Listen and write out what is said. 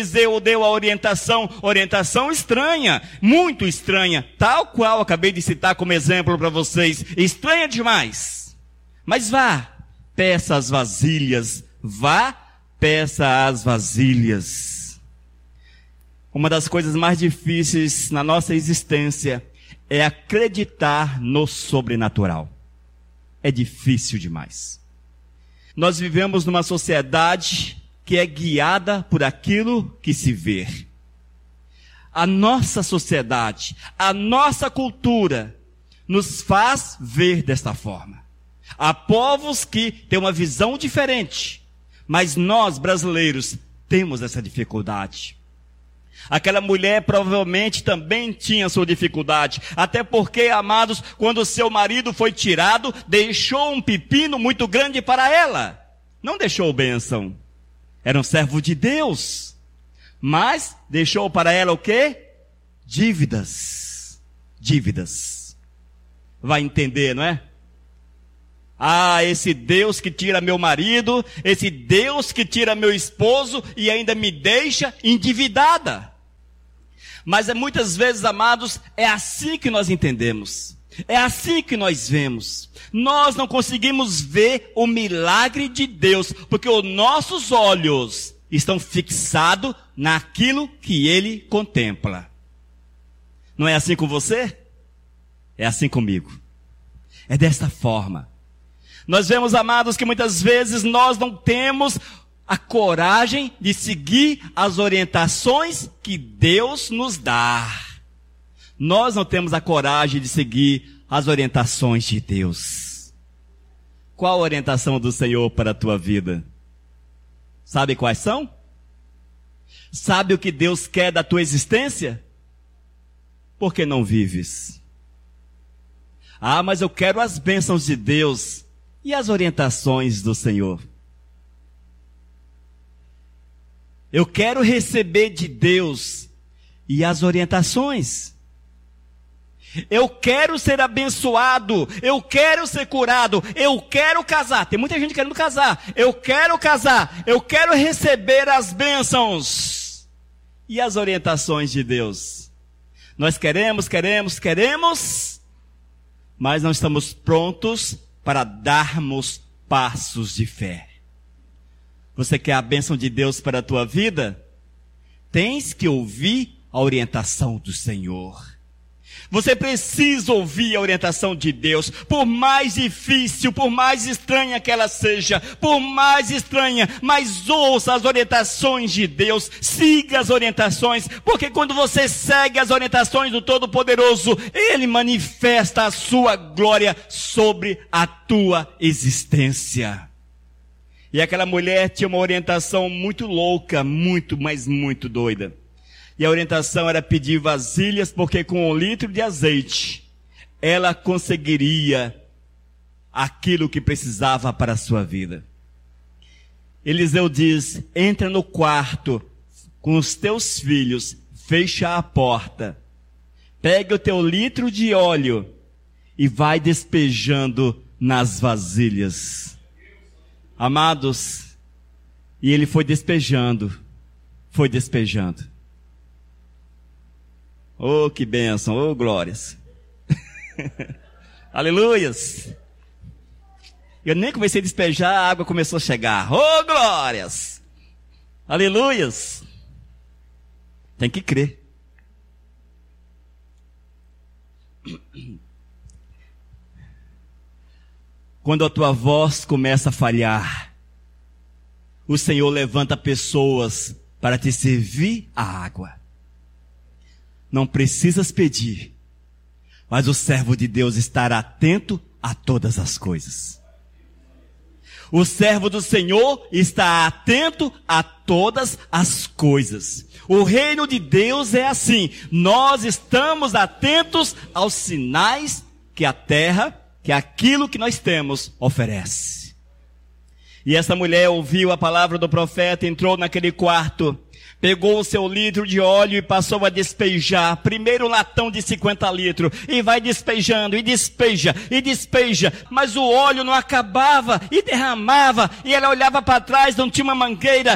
Eliseu deu a orientação estranha, muito estranha, tal qual acabei de citar como exemplo para vocês, estranha demais. Mas vá, peça as vasilhas, Uma das coisas mais difíceis na nossa existência é acreditar no sobrenatural. É difícil demais. Nós vivemos numa sociedade que é guiada por aquilo que se vê. A nossa sociedade, a nossa cultura nos faz ver desta forma. Há povos que têm uma visão diferente, mas nós, brasileiros, temos essa dificuldade. Aquela mulher provavelmente também tinha sua dificuldade, até porque, amados, quando seu marido foi tirado, deixou um pepino muito grande para ela. Não deixou bênção. Era um servo de Deus, mas deixou para ela o quê? Dívidas. Vai entender, não é? Esse Deus que tira meu marido, esse Deus que tira meu esposo e ainda me deixa endividada. Mas muitas vezes, amados, é assim que nós entendemos. É assim que nós vemos. Nós não conseguimos ver o milagre de Deus, porque os nossos olhos estão fixados naquilo que Ele contempla. Não é assim com você? É assim comigo. É desta forma. Nós vemos, amados, que muitas vezes nós não temos a coragem de seguir as orientações que Deus nos dá. Nós não temos a coragem de seguir as orientações de Deus. Qual a orientação do Senhor para a tua vida? Sabe quais são? Sabe o que Deus quer da tua existência? Por que não vives? Mas eu quero as bênçãos de Deus e as orientações do Senhor. Eu quero receber de Deus e as orientações. Eu quero ser abençoado, eu quero ser curado, eu quero casar. Tem muita gente querendo casar. Eu quero casar, eu quero receber as bênçãos e as orientações de Deus. Nós queremos, mas não estamos prontos para darmos passos de fé. Você quer a bênção de Deus para a tua vida? Tens que ouvir a orientação do Senhor. Você precisa ouvir a orientação de Deus, por mais difícil, por mais estranha que ela seja, mas ouça as orientações de Deus, siga as orientações, porque quando você segue as orientações do Todo-Poderoso, Ele manifesta a sua glória sobre a tua existência. E aquela mulher tinha uma orientação muito louca, muito doida. E a orientação era pedir vasilhas, porque com 1 litro de azeite, ela conseguiria aquilo que precisava para a sua vida. Eliseu diz: entra no quarto com os teus filhos, fecha a porta, pega o teu litro de óleo e vai despejando nas vasilhas. Amados, e ele foi despejando. Oh, que bênção, oh, glórias. Aleluias. Eu nem comecei a despejar, a água começou a chegar. Oh, glórias. Aleluias. Tem que crer. Quando a tua voz começa a falhar, o Senhor levanta pessoas para te servir a água. Não precisas pedir, mas o servo de Deus estará atento a todas as coisas. O servo do Senhor está atento a todas as coisas. O reino de Deus é assim. Nós estamos atentos aos sinais que a terra, que aquilo que nós temos, oferece. E essa mulher ouviu a palavra do profeta, entrou naquele quarto, pegou o seu litro de óleo e passou a despejar. Primeiro um latão de 50 litros. E vai despejando, e despeja. Mas o óleo não acabava, e derramava. E ela olhava para trás, não tinha uma mangueira.